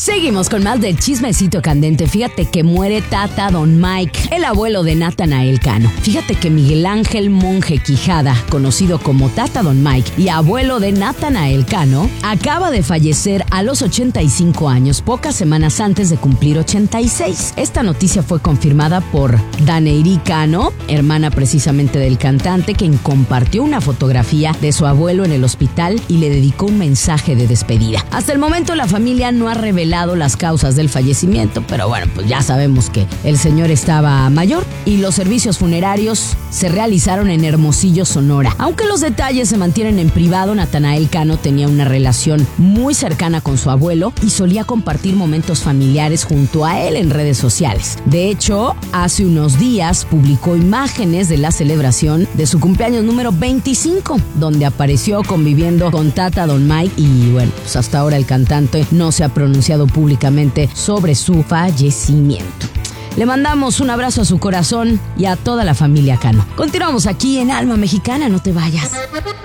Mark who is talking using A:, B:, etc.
A: Seguimos con más del chismecito candente. Fíjate que muere Tata Don Mike, el abuelo de Natanael Cano. Fíjate que Miguel Ángel Monje Quijada, conocido como Tata Don Mike y abuelo de Natanael Cano, acaba de fallecer a los 85 años, pocas semanas antes de cumplir 86. Esta noticia fue confirmada por Daneiri Cano, hermana precisamente del cantante, quien compartió una fotografía de su abuelo en el hospital y le dedicó un mensaje de despedida. Hasta el momento la familia no ha revelado las causas del fallecimiento, pero bueno, pues ya sabemos que el señor estaba mayor y los servicios funerarios se realizaron en Hermosillo, Sonora. Aunque los detalles se mantienen en privado, Natanael Cano tenía una relación muy cercana con su abuelo y solía compartir momentos familiares junto a él en redes sociales. De hecho, hace unos días publicó imágenes de la celebración de su cumpleaños número 25, donde apareció conviviendo con Tata Don Mike y bueno, pues hasta ahora el cantante no se ha pronunciado públicamente sobre su fallecimiento. Le mandamos un abrazo a su corazón y a toda la familia Cano. Continuamos aquí en Alma Mexicana, no te vayas.